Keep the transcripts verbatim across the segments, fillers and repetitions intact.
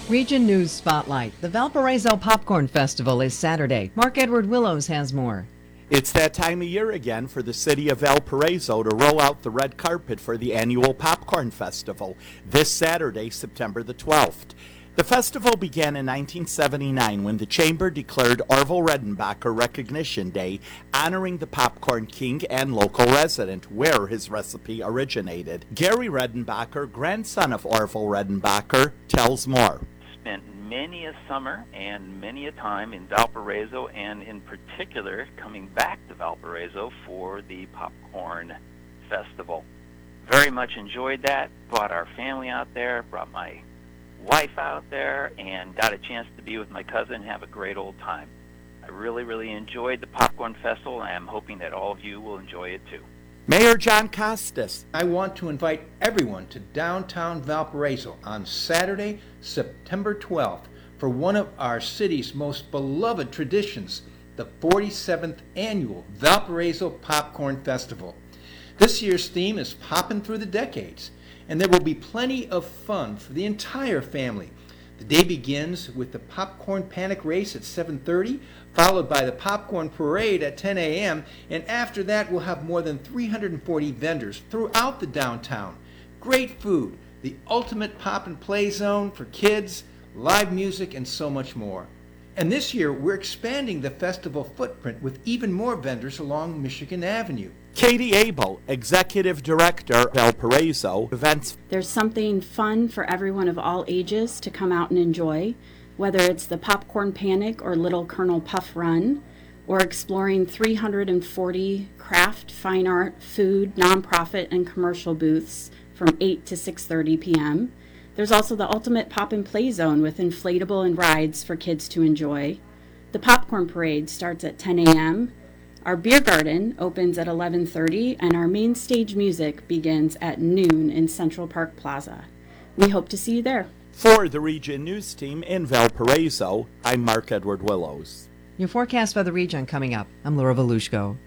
Region News Spotlight. The Valparaiso Popcorn Festival is Saturday. Mark Edward Willows has more. It's that time of year again for the city of Valparaiso to roll out the red carpet for the annual Popcorn Festival this Saturday, September the twelfth. The festival began in nineteen seventy-nine when the Chamber declared Orville Redenbacher Recognition Day, honoring the popcorn king and local resident, where his recipe originated. Gary Redenbacher, grandson of Orville Redenbacher, tells more. Spent many a summer and many a time in Valparaiso, and in particular coming back to Valparaiso for the Popcorn Festival. Very much enjoyed that, brought our family out there, brought my wife out there, and got a chance to be with my cousin and have a great old time. I really, really enjoyed the Popcorn Festival, and I'm hoping that all of you will enjoy it too. Mayor John Costas. I want to invite everyone to downtown Valparaiso on Saturday, September twelfth, for one of our city's most beloved traditions, the forty-seventh Annual Valparaiso Popcorn Festival. This year's theme is Poppin' Through the Decades, and there will be plenty of fun for the entire family. The day begins with the Popcorn Panic Race at seven thirty, followed by the Popcorn Parade at ten a.m., and after that we'll have more than three hundred forty vendors throughout the downtown. Great food, the ultimate pop and play zone for kids, live music, and so much more. And this year we're expanding the festival footprint with even more vendors along Michigan Avenue. Katie Abel, Executive Director, Valparaiso Events. There's something fun for everyone of all ages to come out and enjoy, whether it's the Popcorn Panic or Little Colonel Puff Run, or exploring three hundred forty craft, fine art, food, nonprofit, and commercial booths from eight to six thirty p.m. There's also the ultimate pop and play zone with inflatable and rides for kids to enjoy. The Popcorn Parade starts at ten a.m. Our beer garden opens at eleven thirty, and our main stage music begins at noon in Central Park Plaza. We hope to see you there. For the Region News Team in Valparaiso, I'm Mark Edward Willows. Your forecast for the region coming up. I'm Laura Volushko.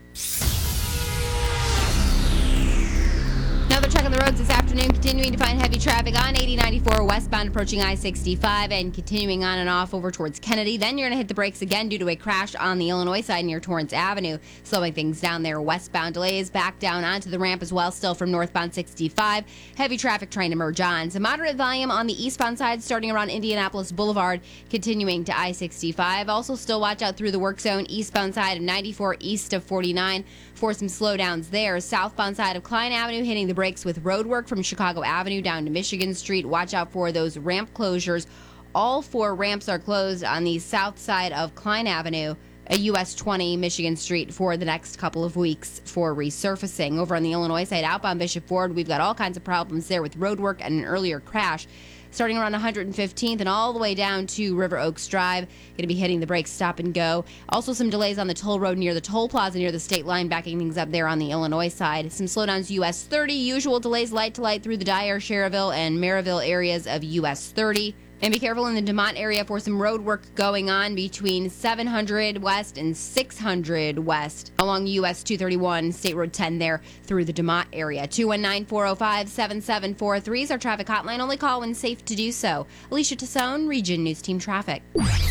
Another check on the roads this afternoon, continuing to find heavy traffic on eighty ninety-four westbound approaching I sixty-five and continuing on and off over towards Kennedy. Then you're going to hit the brakes again due to a crash on the Illinois side near Torrance Avenue, slowing things down there. Westbound delays back down onto the ramp as well, still from northbound sixty-five. Heavy traffic trying to merge on. Some moderate volume on the eastbound side starting around Indianapolis Boulevard, continuing to I sixty-five. Also still watch out through the work zone, eastbound side of ninety-four east of forty-nine for some slowdowns there. Southbound side of Klein Avenue hitting the brakes with road work from Chicago Avenue down to Michigan Street. Watch out for those ramp closures. All four ramps are closed on the south side of Klein Avenue at U S twenty Michigan Street for the next couple of weeks for resurfacing. Over on the Illinois side, outbound Bishop Ford, we've got all kinds of problems there with road work and an earlier crash starting around one hundred fifteenth and all the way down to River Oaks Drive. Going to be hitting the brakes, stop and go. Also some delays on the toll road near the toll plaza near the state line, backing things up there on the Illinois side. Some slowdowns U S thirty, usual delays light to light through the Dyer, Cherville, and Maryville areas of U S thirty. And be careful in the DeMont area for some road work going on between seven hundred west and six hundred west along U S two thirty-one, State Road ten there through the DeMont area. two one nine, four oh five, seven seven four three is our traffic hotline. Only call when safe to do so. Alicia Tassone, Region News Team Traffic.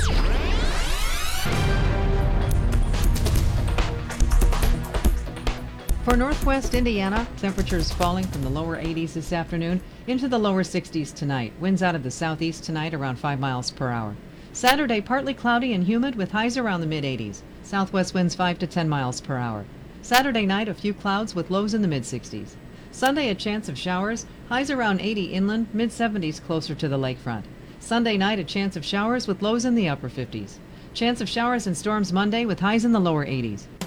For northwest Indiana, temperatures falling from the lower eighties this afternoon into the lower sixties tonight. Winds out of the southeast tonight around five miles per hour. Saturday, partly cloudy and humid with highs around the mid eighties. Southwest winds five to ten miles per hour. Saturday night, a few clouds with lows in the mid sixties. Sunday, a chance of showers, highs around eighty inland, mid seventies closer to the lakefront. Sunday night, a chance of showers with lows in the upper fifties. Chance of showers and storms Monday with highs in the lower eighties.